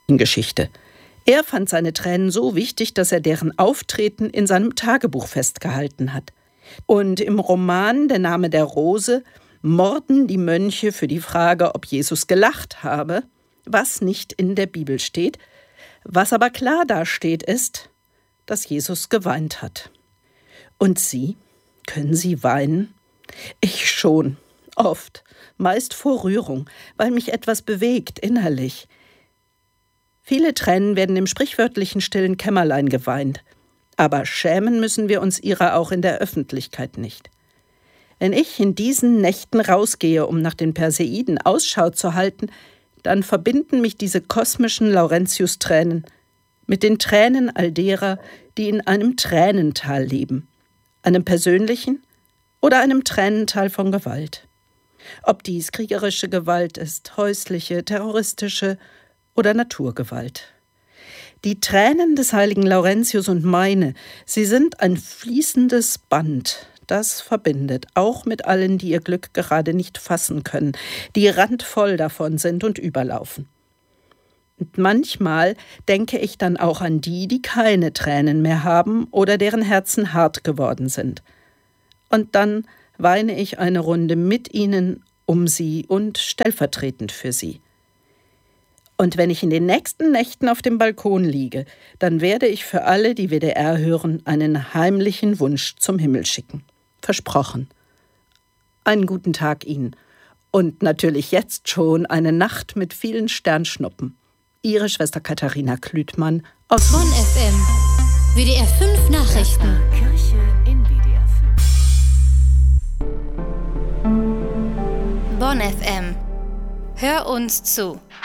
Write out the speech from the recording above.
Geschichte. Er fand seine Tränen so wichtig, dass er deren Auftreten in seinem Tagebuch festgehalten hat. Und im Roman Der Name der Rose morden die Mönche für die Frage, ob Jesus gelacht habe, was nicht in der Bibel steht. Was aber klar dasteht, ist, dass Jesus geweint hat. Und Sie? Können Sie weinen? Ich schon, oft, meist vor Rührung, weil mich etwas bewegt innerlich. Viele Tränen werden im sprichwörtlichen stillen Kämmerlein geweint, aber schämen müssen wir uns ihrer auch in der Öffentlichkeit nicht. Wenn ich in diesen Nächten rausgehe, um nach den Perseiden Ausschau zu halten, dann verbinden mich diese kosmischen Laurentius-Tränen mit den Tränen all derer, die in einem Tränental leben, einem persönlichen oder einem Tränental von Gewalt. Ob dies kriegerische Gewalt ist, häusliche, terroristische oder Naturgewalt. Die Tränen des heiligen Laurentius und meine, sie sind ein fließendes Band, das verbindet, auch mit allen, die ihr Glück gerade nicht fassen können, die randvoll davon sind und überlaufen. Und manchmal denke ich dann auch an die, die keine Tränen mehr haben oder deren Herzen hart geworden sind. Und dann weine ich eine Runde mit ihnen, um sie und stellvertretend für sie. Und wenn ich in den nächsten Nächten auf dem Balkon liege, dann werde ich für alle, die WDR hören, einen heimlichen Wunsch zum Himmel schicken. Versprochen. Einen guten Tag Ihnen. Und natürlich jetzt schon eine Nacht mit vielen Sternschnuppen. Ihre Schwester Katharina Klütmann aus Bonn FM. WDR 5 Nachrichten. Kirche in WDR 5. Bonn FM. Hör uns zu.